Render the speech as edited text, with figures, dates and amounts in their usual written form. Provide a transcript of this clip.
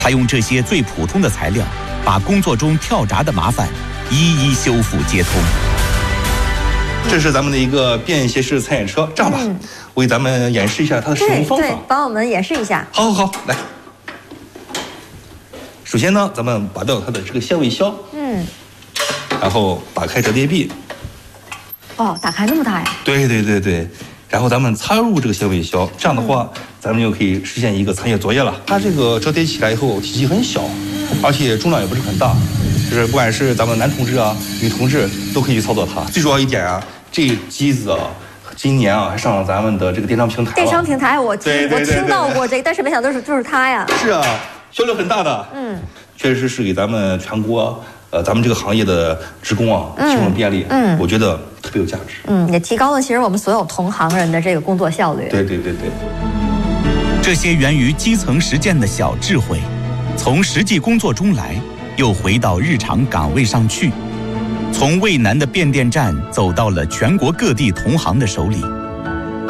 他用这些最普通的材料，把工作中跳闸的麻烦一一修复接通。 这是咱们的一个便携式餐饮车，这样吧，我给咱们演示一下它的使用方法。 对，帮我们演示一下。 好，来。首先呢，咱们拔掉它的这个纤维销，然后打开折叠臂。 哦，打开那么大呀？ 对。然后咱们插入这个纤维销，这样的话，咱们就可以实现一个餐业作业了。它这个折叠起来以后，体积很小，而且重量也不是很大，就是不管是咱们男同志啊、女同志都可以去操作它。最主要一点啊，这机子啊，今年啊还上了咱们的这个电商平台了。 电商平台我听到过这个，但是没想到就是它呀。 是啊，销量很大的。确实是给咱们全国咱们这个行业的职工啊提供了便利。我觉得特别有价值。 也提高了其实我们所有同行人的这个工作效率。 对。 这些源于基层实践的小智慧，从实际工作中来，又回到日常岗位上去，从渭南的变电站走到了全国各地同行的手里。